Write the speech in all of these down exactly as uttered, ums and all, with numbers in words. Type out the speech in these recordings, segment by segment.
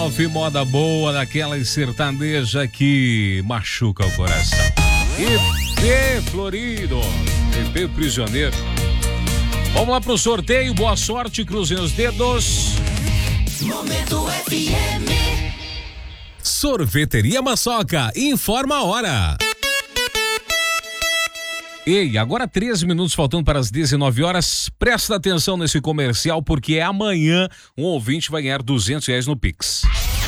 Ralph, moda boa, daquela sertaneja que machuca o coração. E P Florido, E P Prisioneiro. Vamos lá pro sorteio, boa sorte, cruzem os dedos. Momento F M. Sorveteria Maçoca, informa a hora. Ei, agora treze minutos faltando para as dezenove horas. Presta atenção nesse comercial porque é amanhã um ouvinte vai ganhar duzentos reais no Pix.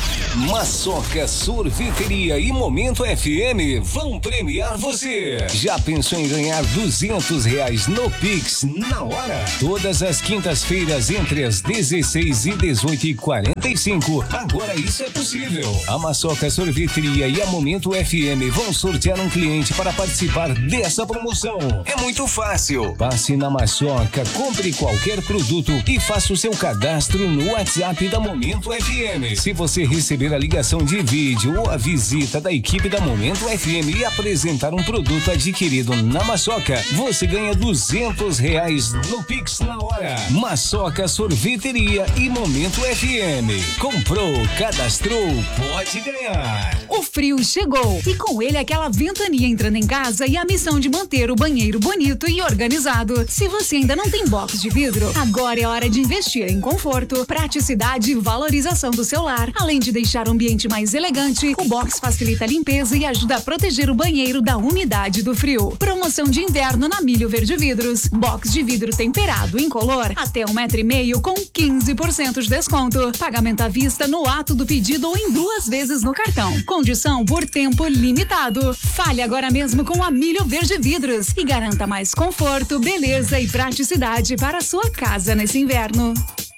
Maçoca Sorveteria e Momento F M vão premiar você. Já pensou em ganhar duzentos reais no Pix na hora? Todas as quintas-feiras entre as dezesseis e dezoito e quarenta e cinco. Agora isso é possível. A Maçoca Sorveteria e a Momento F M vão sortear um cliente para participar dessa promoção. É muito fácil. Passe na Maçoca, compre qualquer produto e faça o seu cadastro no WhatsApp da Momento F M. Se você receber a ligação de vídeo ou a visita da equipe da Momento F M e apresentar um produto adquirido na Maçoca, você ganha duzentos reais no Pix na hora. Maçoca Sorveteria e Momento F M. Comprou, cadastrou, pode ganhar. O frio chegou e com ele aquela ventania entrando em casa e a missão de manter o banheiro bonito e organizado. Se você ainda não tem box de vidro, agora é hora de investir em conforto, praticidade e valorização do seu lar. Além de deixar o ambiente mais elegante, o box facilita a limpeza e ajuda a proteger o banheiro da umidade do frio. Promoção de inverno na Milho Verde Vidros. Box de vidro temperado incolor até um metro e meio com quinze por cento de desconto. Pagamento à vista no ato do pedido ou em duas vezes no cartão. Condição por tempo limitado. Fale agora mesmo com a Milho Verde Vidros e garanta mais conforto, beleza e praticidade para a sua casa nesse inverno.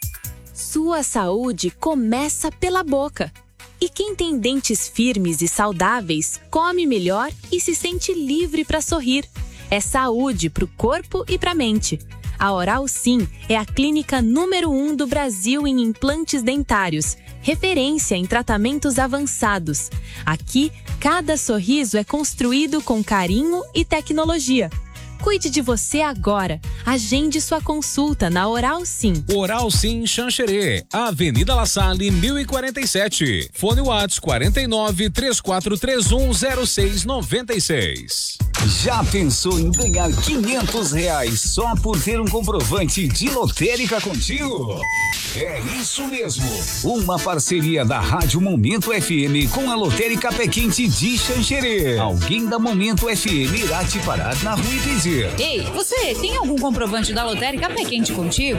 Sua saúde começa pela boca. E quem tem dentes firmes e saudáveis, come melhor e se sente livre para sorrir. É saúde para o corpo e para a mente. A Oral Sim é a clínica número um do Brasil em implantes dentários, referência em tratamentos avançados. Aqui, cada sorriso é construído com carinho e tecnologia. Cuide de você agora. Agende sua consulta na Oral Sim. Oral Sim Xanxerê, Avenida La Salle, mil e quarenta e sete. Fone WhatsApp quarenta e nove, três quatro três um, zero seis nove seis. Já pensou em ganhar quinhentos reais só por ter um comprovante de lotérica contigo? É isso mesmo. Uma parceria da Rádio Momento F M com a Lotérica Pé Quente de Xanxerê. Alguém da Momento F M irá te parar na rua e dizer: Ei, você tem algum comprovante da Lotérica Pé Quente contigo?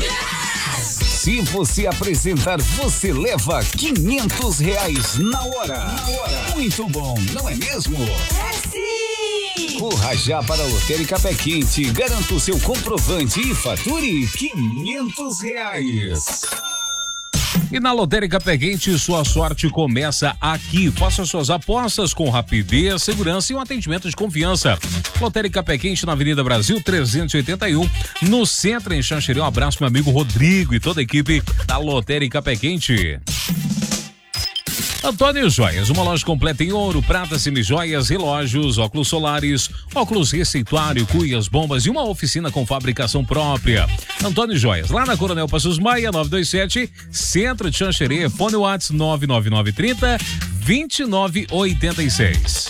Se você apresentar, você leva quinhentos reais na hora. Na hora. Muito bom, não é mesmo? É sim! Corra já para a Lotérica Pé Quente, garanta o seu comprovante e fature quinhentos reais. E na Lotérica Pé Quente, sua sorte começa aqui. Faça suas apostas com rapidez, segurança e um atendimento de confiança. Lotérica Pé Quente na Avenida Brasil trezentos e oitenta e um, no centro, em Xanxerê. Um abraço pro meu amigo Rodrigo e toda a equipe da Lotérica Pé Quente. Antônio Joias, uma loja completa em ouro, prata, semijoias, relógios, óculos solares, óculos receituário, cuias, bombas e uma oficina com fabricação própria. Antônio Joias, lá na Coronel Passos Maia, novecentos e vinte e sete, Centro de Xanxerê, fone WhatsApp nove nove nove, trinta, vinte e nove oitenta e seis.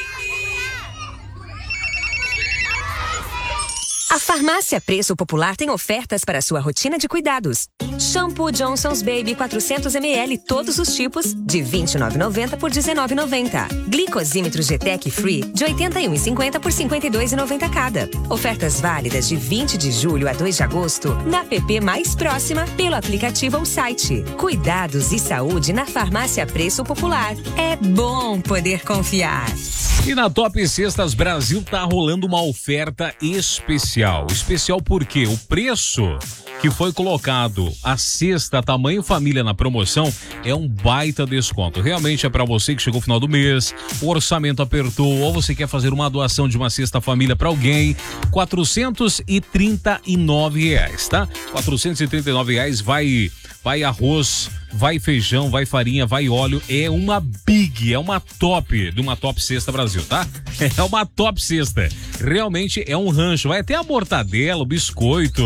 A Farmácia Preço Popular tem ofertas para sua rotina de cuidados. Shampoo Johnson's Baby quatrocentos mililitros todos os tipos de vinte e nove reais e noventa centavos por dezenove reais e noventa centavos. Glicosímetro G-Tech Free de oitenta e um reais e cinquenta centavos por cinquenta e dois reais e noventa centavos cada. Ofertas válidas de vinte de julho a dois de agosto na P P mais próxima pelo aplicativo ou site. Cuidados e saúde na Farmácia Preço Popular. É bom poder confiar. E na Top Cestas Brasil tá rolando uma oferta especial. Especial porque o preço que foi colocado a cesta tamanho família na promoção é um baita desconto. Realmente é para você que chegou no final do mês, o orçamento apertou ou você quer fazer uma doação de uma cesta família para alguém, quatrocentos e trinta e nove reais, tá? quatrocentos e trinta e nove reais vai vai arroz, vai feijão, vai farinha, vai óleo, é uma big, é uma top de uma Top Cesta Brasil, tá? É uma Top Cesta, realmente é um rancho, vai até a mortadela, o biscoito,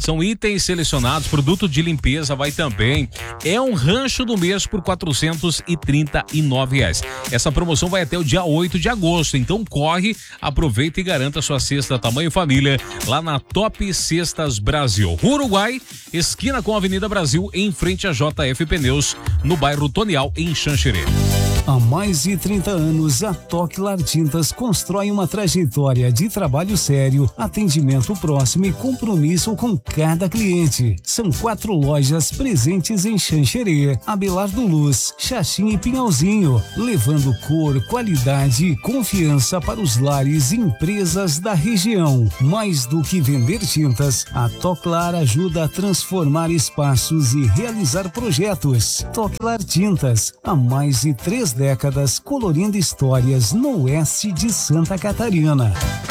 São itens selecionados, produto de limpeza vai também. É um rancho do mês por quatrocentos e trinta e nove reais. Essa promoção vai até o dia oito de agosto, então corre, aproveita e garanta sua cesta tamanho família lá na Top Cestas Brasil. Uruguai, esquina com a Avenida Brasil, em frente a J F Pneus, no bairro Tonial, em Xanxerê. Há mais de trinta anos, a Toclar Tintas constrói uma trajetória de trabalho sério, atendimento próximo e compromisso com cada cliente. São quatro lojas presentes em Xanxerê, Abelardo Luz, Xaxim e Pinhalzinho, levando cor, qualidade e confiança para os lares e empresas da região. Mais do que vender tintas, a Toclar ajuda a transformar espaços e realizar projetos. Toclar Tintas, há mais de três décadas colorindo histórias no oeste de Santa Catarina.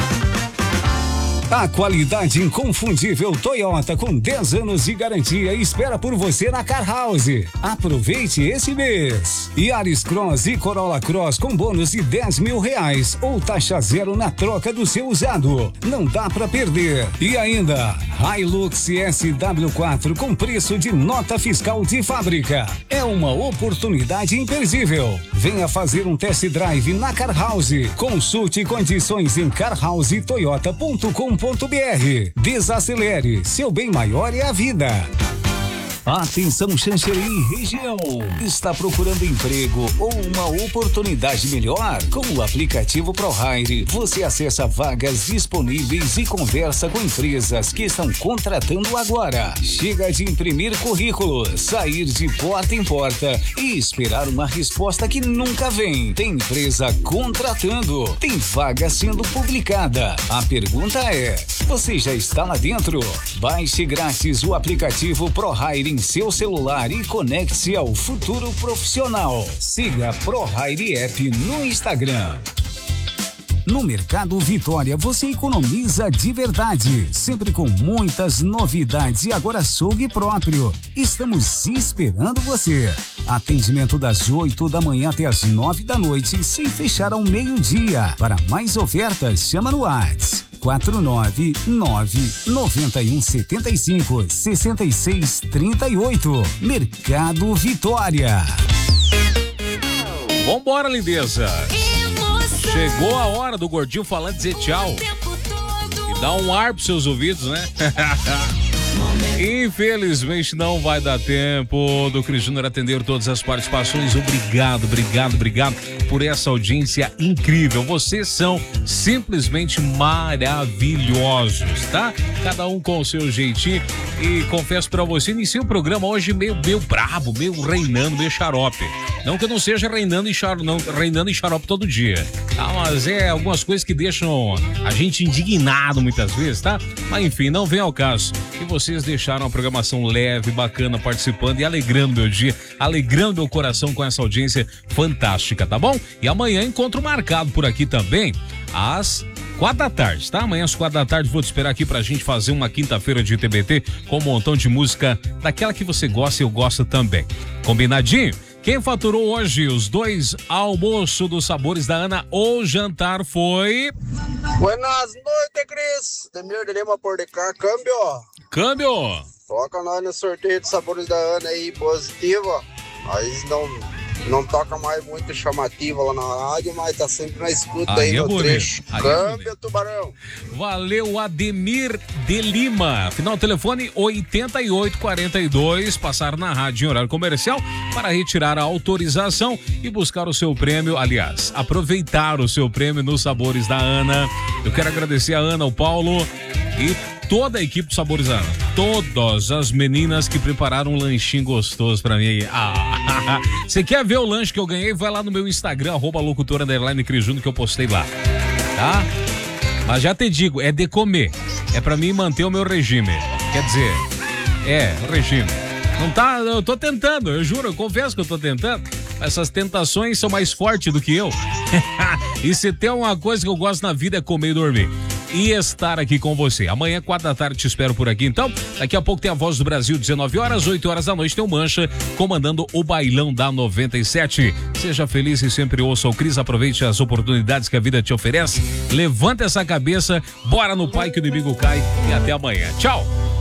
A qualidade inconfundível Toyota com dez anos de garantia espera por você na Car House. Aproveite esse mês. Yaris Cross e Corolla Cross com bônus de dez mil reais ou taxa zero na troca do seu usado. Não dá pra perder. E ainda, Hilux S W quatro com preço de nota fiscal de fábrica. É uma oportunidade imperdível. Venha fazer um test drive na Car House. Consulte condições em car house toyota ponto com ponto br. Desacelere, seu bem maior é a vida. Atenção Xanxerê e região. Está procurando emprego ou uma oportunidade melhor? Com o aplicativo ProHire, você acessa vagas disponíveis e conversa com empresas que estão contratando agora. Chega de imprimir currículo, sair de porta em porta e esperar uma resposta que nunca vem. Tem empresa contratando, tem vaga sendo publicada. A pergunta é: você já está lá dentro? Baixe grátis o aplicativo ProHire em seu celular e conecte-se ao futuro profissional. Siga ProHire App no Instagram. No Mercado Vitória você economiza de verdade, sempre com muitas novidades e agora açougue próprio. Estamos esperando você. Atendimento das oito da manhã até as nove da noite, sem fechar ao meio-dia. Para mais ofertas, chama no WhatsApp quatro nove nove nove um sete cinco seis seis três oito. Mercado Vitória. Vambora, lindeza. Chegou a hora do Gordinho Falante dizer tchau e dar um ar pros seus ouvidos, né? Infelizmente não vai dar tempo do Cris Júnior atender todas as participações. Obrigado, obrigado, obrigado por essa audiência incrível. Vocês são simplesmente maravilhosos, tá? Cada um com o seu jeitinho. E confesso pra você, iniciei o programa hoje meio, meio brabo, meio reinando, meio xarope. Não que eu não seja reinando em xarope, não, reinando em xarope todo dia, tá? Mas é algumas coisas que deixam a gente indignado muitas vezes, tá? Mas enfim, não vem ao caso. E vocês deixaram a programação leve, bacana, participando e alegrando meu dia, alegrando meu coração com essa audiência fantástica, tá bom? E amanhã encontro marcado por aqui também, às quatro da tarde, tá? Amanhã às quatro da tarde vou te esperar aqui pra gente fazer uma quinta-feira de T B T com um montão de música daquela que você gosta e eu gosto também. Combinadinho? Quem faturou hoje os dois almoços dos Sabores da Ana ou jantar foi... Buenas noites, Cris. Demir de Lima por de cá, câmbio. Câmbio. Toca nós no sorteio dos Sabores da Ana aí, positivo. Nós não, não toca mais muito chamativa lá na rádio, mas tá sempre na escuta aí, aí no bonito. Trecho. Aí câmbio, é Tubarão. Valeu, Ademir de Lima. Final telefone oitenta e oito quarenta e dois. Passar na rádio em horário comercial para retirar a autorização e buscar o seu prêmio. Aliás, aproveitar o seu prêmio nos Sabores da Ana. Eu quero agradecer a Ana, o Paulo e toda a equipe do Sabores da Ana. Todas as meninas que prepararam um lanchinho gostoso pra mim. Ah, você quer ver o lanche que eu ganhei? Vai lá no meu Instagram, arroba locutora underline Cris Júnior, que eu postei lá, tá? Mas já te digo, é de comer. É pra mim manter o meu regime. Quer dizer, é, o regime. Não tá, eu tô tentando, eu juro, eu confesso que eu tô tentando. Essas tentações são mais fortes do que eu. E se tem uma coisa que eu gosto na vida é comer e dormir. E estar aqui com você. Amanhã, quatro da tarde, te espero por aqui. Então, daqui a pouco tem a Voz do Brasil, dezenove horas, oito horas da noite tem o Mancha, comandando o Bailão da noventa e sete. Seja feliz e sempre ouça o Cris. Aproveite as oportunidades que a vida te oferece. Levanta essa cabeça, bora no pai que o inimigo cai. E até amanhã. Tchau!